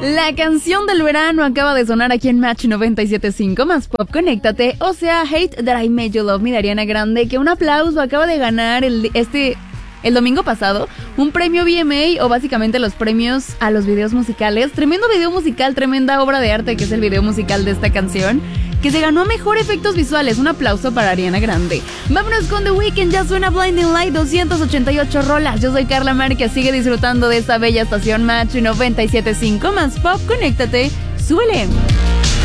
La canción del verano acaba de sonar aquí en Match 97.5 más Pop, conéctate, o sea, Hate That I Made You Love Me de Ariana Grande, que un aplauso, acaba de ganar el domingo pasado un premio VMA, o básicamente los premios a los videos musicales. Tremendo video musical, tremenda obra de arte que es el video musical de esta canción, que se ganó mejor efectos visuales. Un aplauso para Ariana Grande. Vámonos con The Weeknd, ya suena Blinding Light, 288 rolas. Yo soy Carla Márquez, sigue disfrutando de esta bella estación Match 97.5 más Pop, conéctate, súbele.